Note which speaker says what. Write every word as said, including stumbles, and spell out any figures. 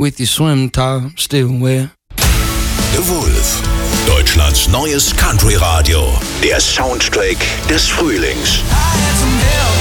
Speaker 1: with your swim top still wet.
Speaker 2: The Wolf, Deutschlands neues Country-Radio. Der Soundtrack des Frühlings.
Speaker 3: I had some help.